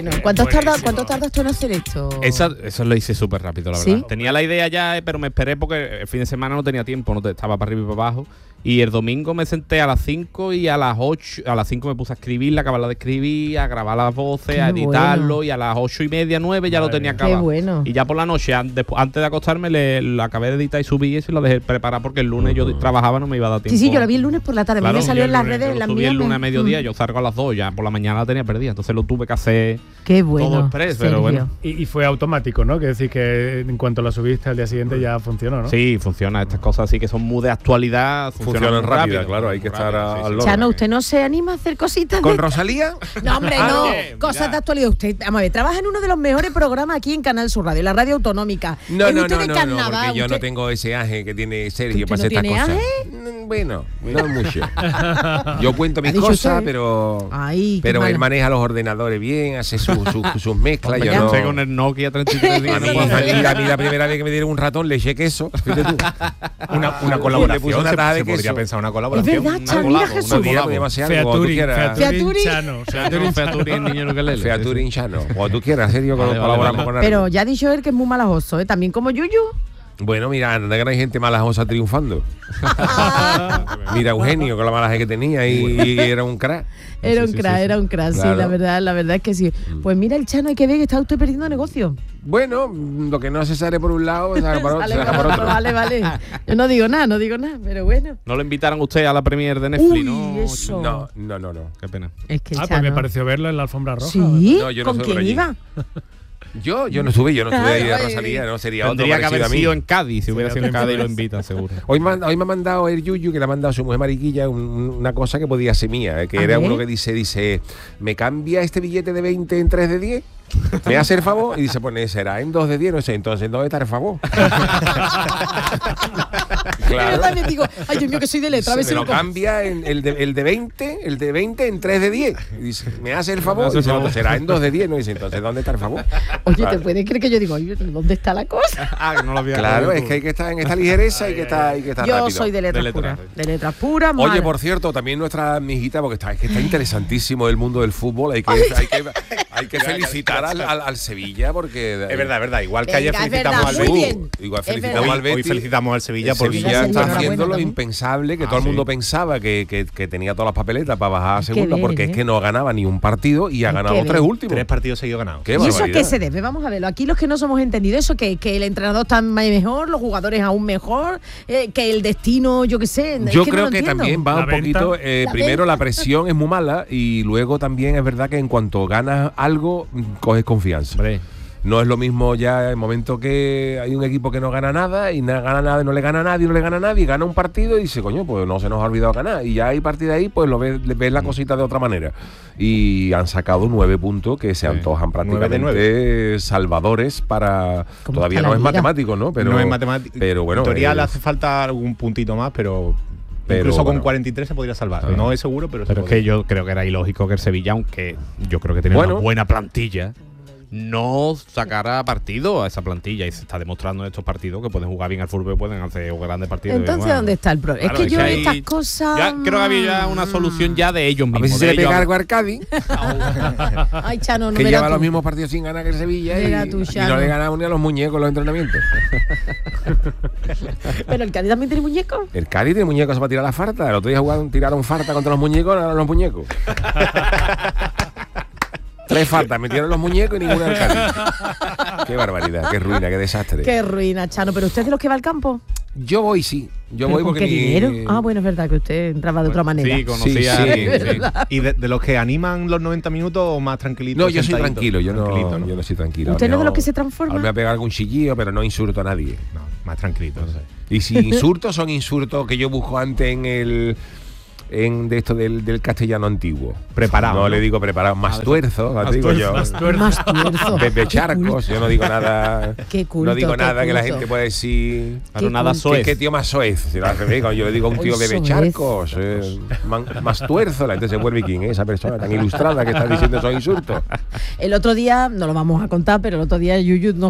¿Cuánto tardas tú en hacer esto? Eso lo hice súper rápido, la verdad. ¿Sí? Tenía la idea ya, pero me esperé porque el fin de semana no tenía tiempo, estaba para arriba y para abajo. Y el domingo me senté a las 5 y a las 8, a las 5 me puse a escribirla, acabarla de escribir, a grabar las voces, a editarlo, y a las 8:30, 9 ya lo tenía acabado. Qué bueno. Y ya por la noche, antes de acostarme, lo acabé de editar y subí eso y lo dejé preparar porque el lunes yo trabajaba, no me iba a dar tiempo. Sí, yo lo vi el lunes por la tarde, Claro, me salió en las redes, lo subí el lunes a mediodía, yo salgo a las 2, ya por la mañana la tenía perdida, entonces lo tuve que hacer. Qué bueno. Todo express, pero bueno. Y fue automático, ¿no? Que decir que en cuanto la subiste al día siguiente ya funcionó, ¿no? Sí, funciona. Estas cosas así que son muy de actualidad. Funcionan rápido, claro, hay que estar al loro. Chano, ¿usted no se anima a hacer cositas? ¿Con Rosalía? No, hombre, no. Cosas de actualidad. Usted, vamos a ver, trabaja en uno de los mejores programas aquí en Canal Sur Radio, la radio autonómica. No, carnaval, porque yo no tengo ese aje que tiene Sergio para hacer estas cosas. Bueno, no mucho. Yo cuento mis cosas, pero él maneja los ordenadores bien, hace sus mezclas. Hombre, yo no. Con el Nokia 3310. A mí la primera vez que me dieron un ratón le eché queso. Fíjate tú. Una colaboración. Una taza de se queso. podría pensar una colaboración. Es verdad, Chano, mira Jesús. Featuring, niño Ukelele. Featuring Chano. O tú quieras, Sergio, colaboramos con alguien. Pero ya ha dicho él que es muy malajoso, ¿eh? También como Yuyu. Bueno, mira, anda que no hay gente malajosa triunfando. Mira Eugenio, con la malaje que tenía y era un crack. Era un crack, sí, la verdad es que sí. Pues mira, el Chano, hay que ver que está usted perdiendo negocio. Bueno, lo que no se sale por un lado, se sale por otro. Vale. Yo no digo nada, pero bueno. ¿No lo invitaron a usted a la premier de Netflix? Uy, ¿no? Eso. No. Qué pena. Es que el pues Chano... me pareció verlo en la alfombra roja. ¿Sí? No, yo no ¿Con sé quién por allí. iba? Yo no estuve ahí de Rosalía, no sería otro Tendría que parecido haber a mí. sido en Cádiz, si hubiera sido en Cádiz lo invitan, seguro. Hoy me ha mandado el Yuyu, que le ha mandado a su mujer Mariquilla, una cosa que podía ser mía, que era uno que dice, ¿me cambia este billete de 20 en 3 de 10? ¿Me hace el favor? Y dice, pues será en 2 de 10, no sé, entonces ¿dónde está el favor? Claro. Yo también digo, ay Dios mío, que soy de letra. Se lo cambia en el de 20 en 3 de 10. Y dice, ¿me hace el favor? Y dice, pues será en 2 de 10, no dice, entonces ¿dónde está el favor? Oye, claro. ¿te puedes creer que yo digo, oye, ¿dónde está la cosa? Que no lo había claro, es que hay que estar en esta ligereza y que estar yo rápido. Yo soy de letras puras. De letras puras, Oye, mala. por cierto, también nuestra mijita, porque está interesantísimo el mundo del fútbol, hay que felicitar al Sevilla, porque es verdad, igual que ayer felicitamos al Betis. Igual felicitamos al Betis. Hoy felicitamos al Sevilla por Sevilla está haciendo lo también. impensable, que todo el mundo pensaba que tenía todas las papeletas para bajar a segunda, porque es que no ganaba ni un partido y ha ganado 3 últimos. 3 partidos seguidos ganados. ¿Y eso qué se debe? Vamos a verlo. Aquí los que no somos entendidos, eso que el entrenador está mejor, los jugadores aún mejor, que el destino, yo qué sé. Yo creo que también va un poquito, primero la presión es muy mala y luego también es verdad que en cuanto ganas algo, coges confianza. No es lo mismo ya el momento que hay un equipo que no gana nada y no gana nada, no le gana a nadie, gana un partido y dice, coño, pues no se nos ha olvidado ganar. Y ya a partir de ahí, pues ves la cosita de otra manera. Y han sacado 9 puntos que se antojan prácticamente salvadores para... Todavía no es matemático, ¿no? Pero, no es matemático. Pero bueno... En teoría le hace falta algún puntito más, pero incluso con 43 se podría salvar. No es seguro, pero es que yo creo que era ilógico que el Sevilla, aunque yo creo que tiene una buena plantilla, no sacara partido a esa plantilla, y se está demostrando en estos partidos que pueden jugar bien al fútbol, pueden hacer grandes partidos. Entonces, ¿dónde está el problema? Claro, es que yo estas cosas... Ya creo que había ya una solución ya de ellos mismos. A ver si se le pega algo al Cádiz. Ay, Chano, no que lleva los mismos partidos sin ganar que el Sevilla y no le ganamos ni a los muñecos en los entrenamientos. Pero el Cádiz también tiene muñecos. El Cádiz tiene muñecos para tirar la farta. El otro día tiraron farta contra los muñecos, ahora los muñecos. 3 faltas, metieron los muñecos y ninguna del Cádiz. Qué barbaridad, qué ruina, qué desastre. Qué ruina, Chano. ¿Pero usted es de los que va al campo? Yo voy, sí. Yo voy porque... ¿Qué dinero? Bueno, es verdad que usted entraba de otra manera. Sí, conocía. Sí. ¿Y de los que animan los 90 minutos o más tranquilitos? No, yo soy tranquilo, yo no soy tranquilo. ¿Usted no es de los que se transforma? Me voy a pegar algún chillillo, pero no insulto a nadie. No, más tranquilito. No sé. Y si insultos son insultos que yo busco antes de esto del castellano antiguo. Preparado. No le digo preparado, más tuerzo, digo yo. Más tuerzo. Pepe Charcos, yo no digo nada. Qué culto, no digo nada que la gente pueda decir. Pero nada soez. ¿Qué tío más soez? Si yo le digo a un tío Pepe Charcos, más tuerzo, la gente se vuelve quién es esa persona tan ilustrada que está diciendo esos insultos. El otro día, no lo vamos a contar, pero el otro día Yuyu nos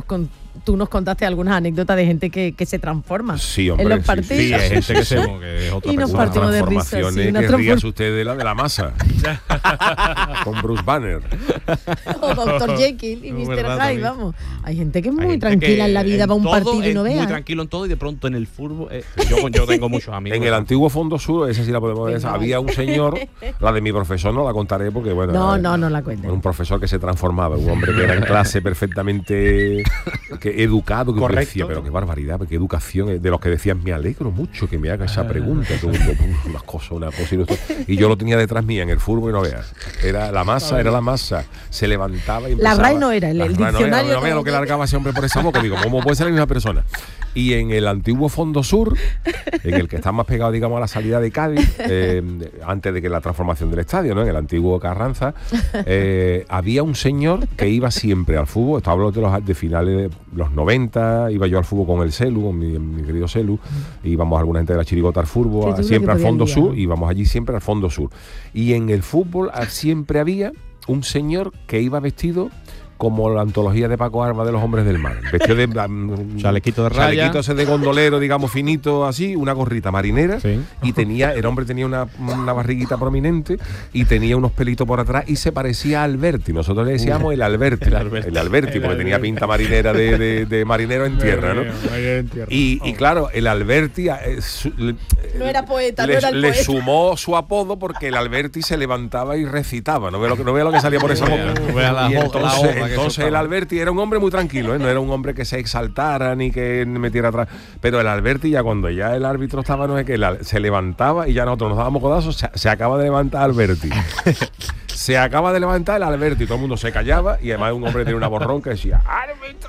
tú nos contaste algunas anécdotas de gente que se transforma en los partidos. Sí, hay gente que es otra y nos partimos de risa. Que ríase usted de la masa. Con Bruce Banner. O Dr. Jekyll y Mr. Hyde, vamos. Hay gente que es muy tranquila en la vida, va a un partido y no vea. Muy tranquilo en todo y de pronto en el fútbol. Yo tengo muchos amigos. En el antiguo Fondo Sur, esa sí la podemos ver, había un señor, la de mi profesor no la contaré porque, bueno. No la cuentes. Un profesor que se transformaba, un hombre que era en clase perfectamente educado, que decía, pero qué barbaridad, qué educación, de los que decían, me alegro mucho que me haga esa pregunta, una cosa y yo lo tenía detrás mía en el fútbol y no veas. Era la masa, se levantaba y empezaba. La RAE no era, el diccionario. No vea lo que largaba ese hombre por esa boca, digo, ¿cómo puede ser la misma persona? Y en el antiguo Fondo Sur, en el que está más pegado, digamos, a la salida de Cádiz, antes de que la transformación del estadio, ¿no? En el antiguo Carranza, había un señor que iba siempre al fútbol. Esto hablo de finales de los 90, iba yo al fútbol con el Celu, con mi querido Celu, íbamos alguna gente de la chirigota al fútbol, siempre al Fondo Sur, íbamos allí siempre al Fondo Sur. Y en el fútbol siempre había un señor que iba vestido como la antología de Paco Arba de los hombres del mar, vestido de chalequito de raya, chalequito ese de gondolero, digamos, finito así, una gorrita marinera, y el hombre tenía una barriguita prominente y tenía unos pelitos por atrás y se parecía a Alberti. Nosotros le decíamos el Alberti, porque tenía pinta marinera de marinero en tierra, ¿no? Y claro, el Alberti no era poeta, le sumó su apodo porque el Alberti se levantaba y recitaba, no vea lo que salía por esa boca. Entonces el Alberti era un hombre muy tranquilo, no era un hombre que se exaltara ni que metiera atrás, pero el Alberti ya cuando ya el árbitro estaba, no sé qué, se levantaba y ya nosotros nos dábamos codazos, se acaba de levantar Alberti. Se acaba de levantar el Alberti, todo el mundo se callaba y además un hombre tenía una borrón que decía ¡árbitro!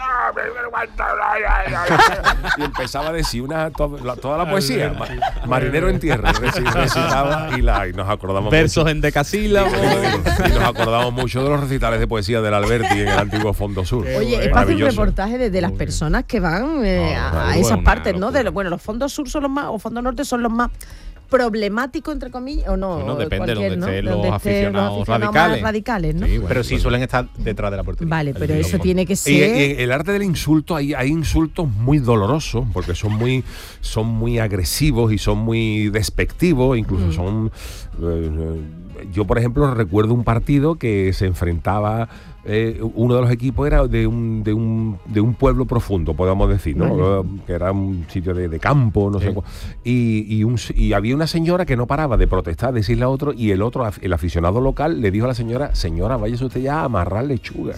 Y empezaba a decir toda la poesía, marinero en tierra, recitaba y nos acordamos versos mucho. En decasílabos. Y nos acordamos mucho de los recitales de poesía del Alberti en el antiguo Fondo Sur. Oye, es para hacer un reportaje de las personas que van a esas partes, ¿no? Los Fondos Sur son los más, o Fondos Norte son los más problemático, entre comillas, o no. Bueno, depende de donde estén los aficionados radicales, ¿no? Sí, bueno, pero sí suelen estar detrás de la portería. Vale, pero eso tiene que ser. Y el arte del insulto, hay insultos muy dolorosos, porque son muy agresivos y son muy despectivos, incluso son. Yo, por ejemplo, recuerdo un partido que se enfrentaba. Uno de los equipos era de un pueblo profundo, podemos decir, ¿no? Vale. Que era un sitio de campo, no sé. Y había una señora que no paraba de protestar, decirle a otro, y el aficionado local le dijo a la señora, váyase usted ya a amarrar lechuga.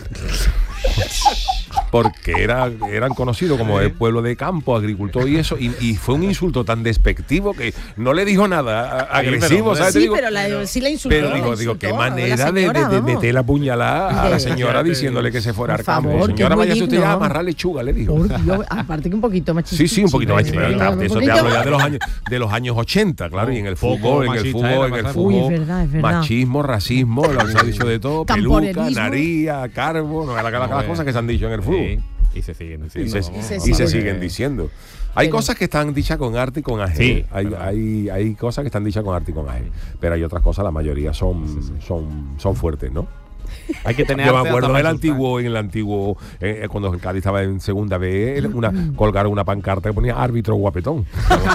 Porque eran conocidos como el pueblo de campo, agricultor y eso, y fue un insulto tan despectivo que no le dijo nada agresivo, ¿sabes? Sí, sí la insultó. Pero digo, qué manera de meter la puñalada a la señora diciéndole que se fuera al campo. Señora, váyase usted ya a amarrar lechuga, le dijo. Por Dios, aparte que un poquito más chiquito. Sí, un poquito más chiquito. Eso te hablo ya de los años 80, claro, y en el fútbol, machismo, racismo, lo se ha dicho de todo, peluca, naría, carbo, las cosas que se han dicho en el fútbol. Y se siguen diciendo. Hay cosas que están dichas con arte y con AG. Sí, hay cosas que están dichas con arte y con AG. Pero hay otras cosas, la mayoría son fuertes, ¿no? Hay que tener. Yo me acuerdo en el antiguo, cuando el Cádiz estaba en segunda B, colgaron una pancarta que ponía árbitro guapetón.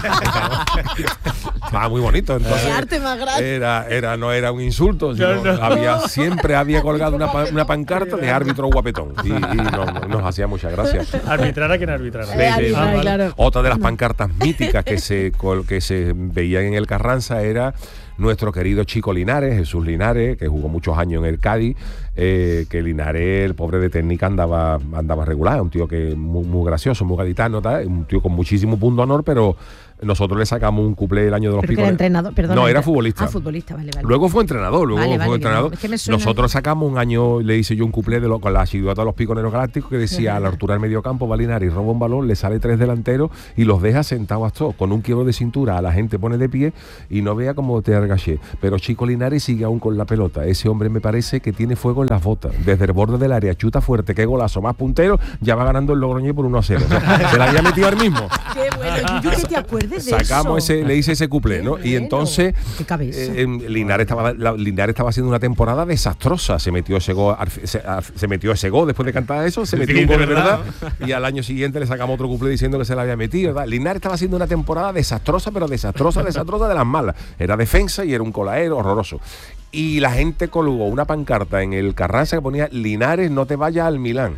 Estaba muy bonito. Entonces, el arte más grande. No era un insulto, siempre había colgado una pancarta de árbitro guapetón. Y nos hacía muchas gracias. Arbitrar a quien arbitrara. Claro. Otra de las pancartas míticas que se veían en el Carranza era nuestro querido Chico Linares, Jesús Linares, que jugó muchos años en el Cádiz, que Linares, el pobre de técnica, andaba regular, un tío que muy gracioso, muy gaditano, un tío con muchísimo punto de honor, pero nosotros le sacamos un cuplé el año de los picones. ¿Era entrenador? Perdón, no, era futbolista. Futbolista, vale. Luego fue entrenador, Es que me suena. Nosotros sacamos un año, le hice yo un cuplé con la asiduidad de los piconeros galácticos que decía, a la altura del medio campo va Linares, roba un balón, le sale 3 delanteros y los deja sentados todos, con un quiebro de cintura, a la gente pone de pie y no vea cómo te argaché. Pero Chico Linares sigue aún con la pelota. Ese hombre me parece que tiene fuego en las botas. Desde el borde del área, chuta fuerte, qué golazo, más puntero, ya va ganando el Logroñés por 1-0. O sea, se la había metido al mismo. Qué bueno, yo que te acuerdes de Sacamos eso. le hice ese cuplé, ¿no? Y entonces Linares estaba haciendo una temporada desastrosa. Se metió ese gol, después de cantar eso, se metió un gol de verdad. Y al año siguiente le sacamos otro cuplé diciendo que se la había metido, ¿verdad? Linares estaba haciendo una temporada desastrosa, pero desastrosa de las malas. Era defensa y era un colaero horroroso. Y la gente colgó una pancarta en el Carranza que ponía: Linares, no te vayas al Milán.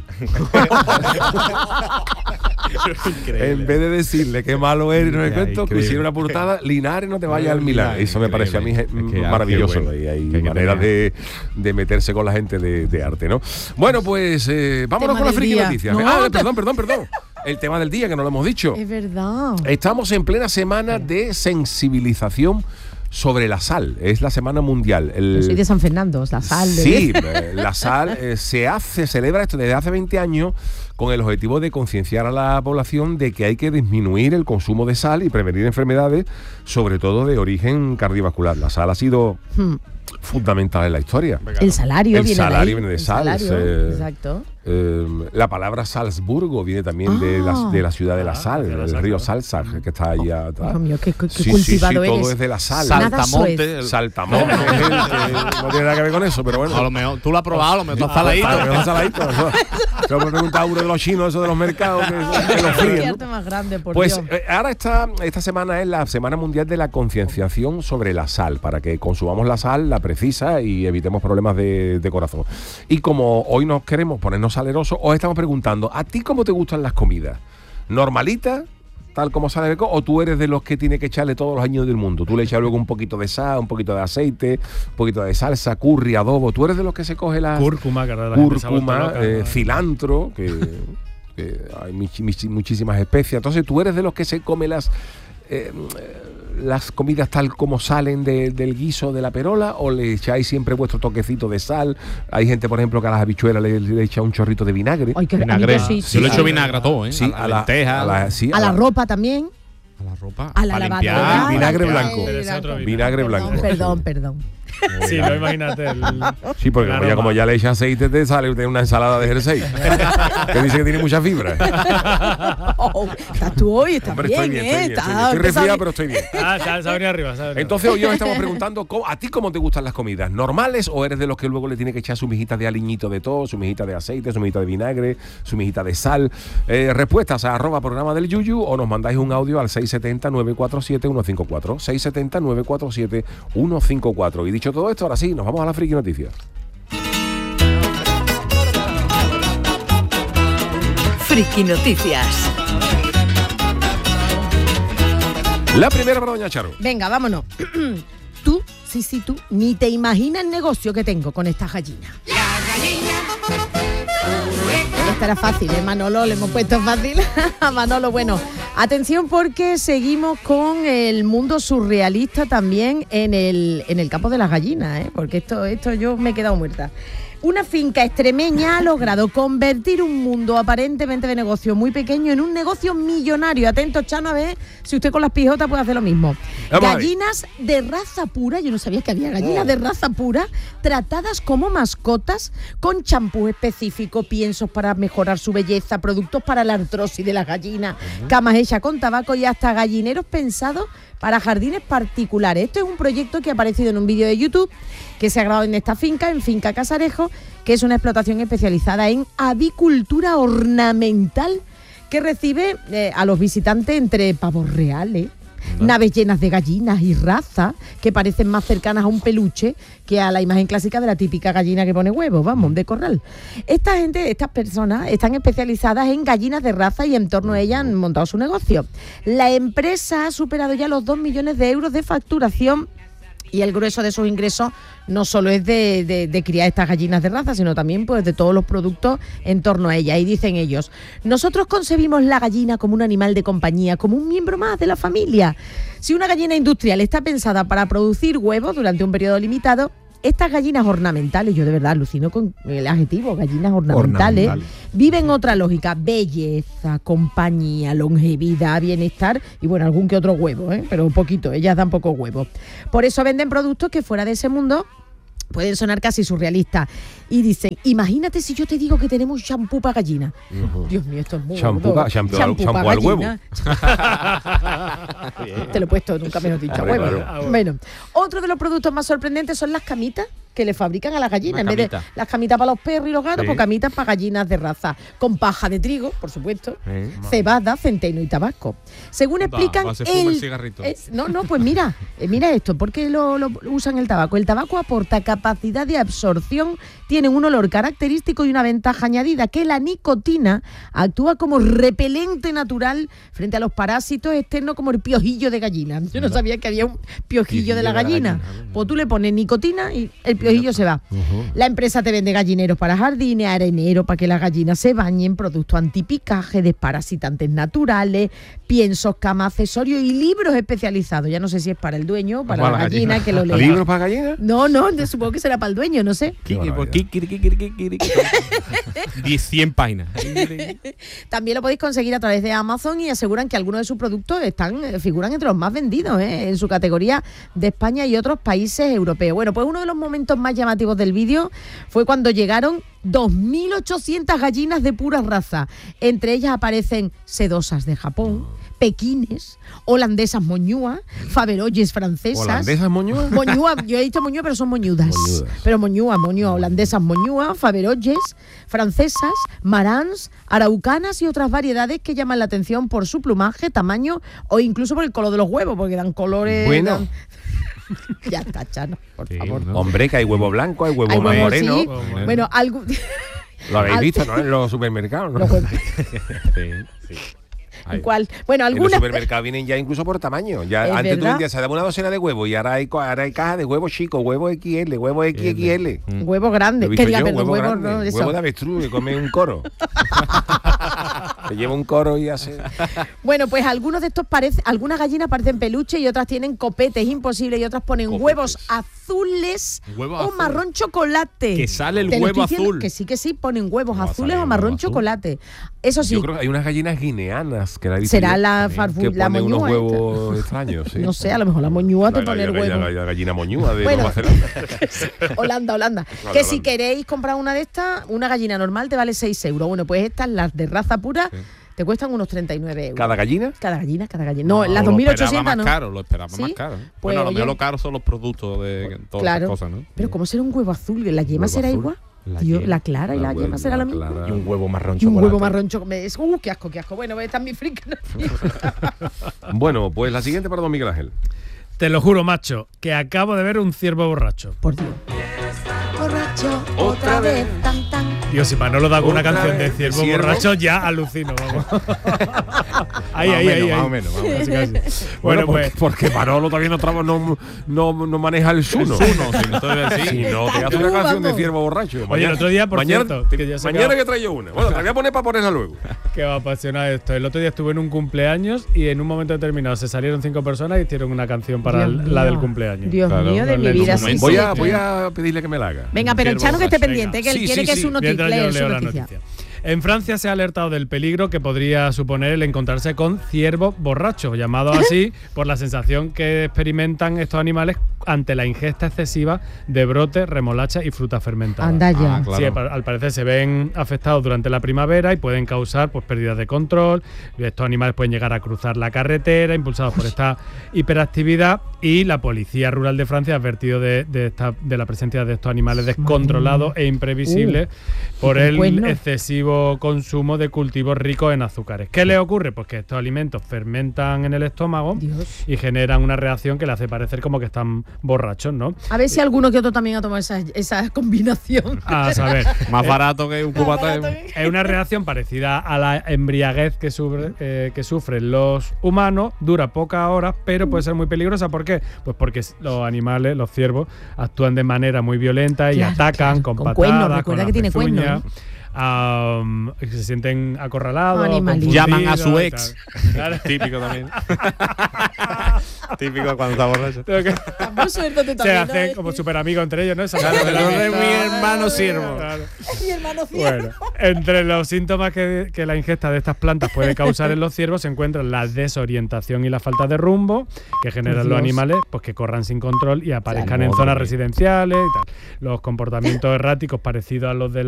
En vez de decirle qué malo eres, no es hicieron una portada: Linares, no te vayas al Milán. Eso me pareció a mí maravilloso. Bueno, y hay maneras de meterse con la gente de arte, ¿no? Bueno, pues vámonos con la friki noticia. Perdón. El tema del día, que no lo hemos dicho. Es verdad. Estamos en plena semana de sensibilización sobre la sal. Es la semana mundial. Yo soy de San Fernando, la sal. Sí, la sal se celebra esto desde hace 20 años con el objetivo de concienciar a la población de que hay que disminuir el consumo de sal y prevenir enfermedades, sobre todo de origen cardiovascular. La sal ha sido fundamental en la historia. El salario viene de sal. Exacto. La palabra Salzburgo viene también de la ciudad de la sal, del río Salzach, que está ahí atrás. Qué cultivado eres. Todo es de la sal. Saltamonte. Saltamonte. No tiene nada que ver con eso, pero bueno. A lo mejor tú lo has probado, a lo mejor está saladito. Yo me preguntaba uno de los chinos, eso de los mercados, que los fríen, ¿no? Más grande, pues ahora esta semana es la Semana Mundial de la Concienciación sobre la sal, para que consumamos la sal, la precisa, y evitemos problemas de corazón. Y como hoy nos queremos ponernos salerosos, os estamos preguntando: ¿a ti cómo te gustan las comidas? ¿Normalitas, tal como sale de o tú eres de los que tiene que echarle todos los años del mundo? Tú le echas luego un poquito de sal, un poquito de aceite, un poquito de salsa, curry, adobo. ¿Tú eres de los que se coge la cúrcuma, cilantro, que hay muchísimas especias? Entonces, ¿tú eres de los que se come las comidas tal como salen del guiso de la perola, o le echáis siempre vuestro toquecito de sal? Hay gente, por ejemplo, que a las habichuelas le echa un chorrito de vinagre. Vinagre. Yo le echo vinagre a todo, ¿eh? Sí, a la lenteja. A la ropa también. A la ropa. A la lavadora. Vinagre blanco. Vinagre blanco. Perdón. Sí, no, imagínate. Sí, porque como ya le echas aceite, te sale una ensalada de jersey que dice que tiene mucha fibra. Estás tú hoy, estás bien, estoy resfriado, pero estoy bien. Se ha venido arriba. Entonces hoy os estamos preguntando: ¿a ti cómo te gustan las comidas? ¿Normales, o eres de los que luego le tiene que echar su mijita de aliñito de todo, su mijita de aceite, su mijita de vinagre, su mijita de sal? Respuestas a @programa del Yuyu, o nos mandáis un audio al 670-947-154. 670-947-154. Y dicho todo esto, ahora sí, nos vamos a la friki noticia. Friki Noticias. La primera para doña Charo. Venga, vámonos. Tú, ni te imaginas el negocio que tengo con estas gallinas. La gallina. Esta era fácil, Manolo, le hemos puesto fácil a Manolo. Bueno, atención, porque seguimos con el mundo surrealista también en el campo de las gallinas, porque esto yo me he quedado muerta. Una finca extremeña ha logrado convertir un mundo aparentemente de negocio muy pequeño en un negocio millonario. Atento, Chano, a ver si usted con las pijotas puede hacer lo mismo. Gallinas de raza pura, yo no sabía que había gallinas de raza pura, tratadas como mascotas, con champú específico, piensos para mejorar su belleza, productos para la artrosis de las gallinas, camas hechas con tabaco y hasta gallineros pensados para jardines particulares. Esto es un proyecto que ha aparecido en un vídeo de YouTube que se ha grabado en esta finca, en Finca Casarejo, que es una explotación especializada en avicultura ornamental, que recibe a los visitantes entre pavos reales, naves llenas de gallinas y razas que parecen más cercanas a un peluche que a la imagen clásica de la típica gallina que pone huevos, vamos, de corral. Estas personas están especializadas en gallinas de raza y en torno a ellas han montado su negocio. La empresa ha superado ya los 2 millones de euros de facturación, y el grueso de sus ingresos no solo es de criar estas gallinas de raza, sino también pues de todos los productos en torno a ella. Y dicen ellos: nosotros concebimos la gallina como un animal de compañía, como un miembro más de la familia. Si una gallina industrial está pensada para producir huevos durante un periodo limitado, estas gallinas ornamentales, yo de verdad alucino con el adjetivo, gallinas ornamentales, viven otra lógica: belleza, compañía, longevidad, bienestar y bueno, algún que otro huevo, pero poquito, ellas dan poco huevo. Por eso venden productos que fuera de ese mundo pueden sonar casi surrealistas. y dicen, imagínate si yo te digo que tenemos champú para gallina. Dios mío, esto es muy champú al huevo. Te lo he puesto, nunca me lo he dicho, huevo. Bueno, otro de los productos más sorprendentes son las camitas que le fabrican a las gallinas. En vez de las camitas para los perros y los gatos, pues camitas para gallinas de raza, con paja de trigo, por supuesto, cebada, centeno y tabaco. Según explican, pues mira esto, ¿por qué lo usan el tabaco? El tabaco aporta capacidad de absorción, tiene un olor característico y una ventaja añadida, que la nicotina actúa como repelente natural frente a los parásitos externos como el piojillo de gallina. Yo no sabía que había un piojillo de la gallina. Pues tú le pones nicotina y el piojillo se va. La empresa te vende gallineros para jardines, arenero para que las gallinas se bañen, productos antipicaje, desparasitantes naturales, piensos, cama, accesorios y libros especializados. Ya no sé si es para el dueño o para la gallina que lo lea. ¿Libros para gallinas? No, supongo que será para el dueño, no sé. 100 páginas. También lo podéis conseguir a través de Amazon y aseguran que algunos de sus productos figuran entre los más vendidos en su categoría de España y otros países europeos. Bueno, pues uno de los momentos más llamativos del vídeo fue cuando llegaron 2.800 gallinas de pura raza. Entre ellas aparecen sedosas de Japón, pequines, holandesas moñúas, faverolles francesas. ¿Holandesas moñúas? Moñúas, yo he dicho moñúas, pero son moñudas. Pero moñúas, holandesas moñúas, faverolles francesas, marans, araucanas y otras variedades que llaman la atención por su plumaje, tamaño o incluso por el color de los huevos, porque dan colores... Bueno. Ya está, Chano, por favor. ¿No? Hombre, que hay huevo blanco, hay huevo moreno. Sí. Bueno, algo... Lo habéis visto, ¿no? En los supermercados, ¿no? Sí. ¿Cuál? Bueno, algunas... En los supermercados vienen ya incluso por tamaño. Ya antes tú vendías, se daba una docena de huevos y ahora hay cajas de huevos chicos, huevos XL, huevos XXL. Huevo grande. Que diga, huevo de avestruz, que come un coro. Se lleva un coro y hace... Bueno, pues algunos de estos algunas gallinas parecen peluche y otras tienen copetes imposibles y otras ponen huevos azules o marrón chocolate. Que sale el huevo azul. Que sí, ponen huevos azules o marrón chocolate. Eso sí. Yo creo que hay unas gallinas guineanas que la he visto. Será la farfulla, la moñúa. Unos huevos extraños, sí. No sé, a lo mejor la moñúa te pone el huevo. La gallina moñúa de Nueva Zelanda. Holanda. Que si queréis comprar una de estas, una gallina normal te vale 6 euros. Bueno, pues estas, las de raza pura, te cuestan unos 39 euros. ¿Cada gallina? Cada gallina. No, las 2.800 no. Lo esperaba más caro. Pues, bueno, lo caro son los productos de todas esas cosas, ¿no? Pero ¿cómo será un huevo azul? ¿La yema será igual? La clara y la yema será la misma. Y un huevo marrón chocolate. Un huevo marrón chocolate. Qué asco. Bueno, esta es mi friki. Bueno, pues la siguiente para don Miguel Ángel. Te lo juro, macho, que acabo de ver un ciervo borracho. Por Dios. Borracho, otra vez, Dios, si Manolo da una canción de ciervo borracho, ya alucino, vamos. Ahí. Más o menos. Bueno, pues... Porque Manolo también no maneja el suno. Si no te hace una canción de ciervo borracho. Oye, el otro día, por cierto... Mañana que traigo una. Bueno, te voy a poner para ponerla luego. Qué apasionado esto. El otro día estuve en un cumpleaños y en un momento determinado se salieron 5 personas y hicieron una canción para la del cumpleaños. Dios mío, de mi vida. Voy a pedirle que me la haga. Venga, pero Chano que esté pendiente, que él quiere que su noticia. En Francia se ha alertado del peligro que podría suponer el encontrarse con ciervos borrachos, llamados así por la sensación que experimentan estos animales ante la ingesta excesiva de brotes, remolacha y frutas fermentadas. Anda ya. Sí, al parecer se ven afectados durante la primavera y pueden causar pérdidas de control. Estos animales pueden llegar a cruzar la carretera, impulsados por esta hiperactividad, y la Policía Rural de Francia ha advertido de la presencia de estos animales descontrolados e imprevisibles por el excesivo consumo de cultivos ricos en azúcares. ¿Qué les ocurre? Pues que estos alimentos fermentan en el estómago y generan una reacción que le hace parecer como que están borrachos, ¿no? A ver si alguno que otro también ha tomado esa combinación. A saber. Más barato que un cubata. Es una reacción parecida a la embriaguez que sufren los humanos, dura pocas horas, pero puede ser muy peligrosa. ¿Por qué? Pues porque los animales, los ciervos, actúan de manera muy violenta y atacan con patadas, cuernos. Recuerda que tiene cuernos, se sienten acorralados, llaman a su ex. Claro. Típico también. Típico cuando está borracho. Se hacen como súper amigos entre ellos, ¿no? Claro, de mi hermano siervo. Claro. Mi hermano ciervo. Bueno, entre los síntomas que la ingesta de estas plantas puede causar en los ciervos se encuentran la desorientación y la falta de rumbo que generan los animales, pues que corran sin control y aparezcan en zonas residenciales y tal. Los comportamientos erráticos parecidos a los de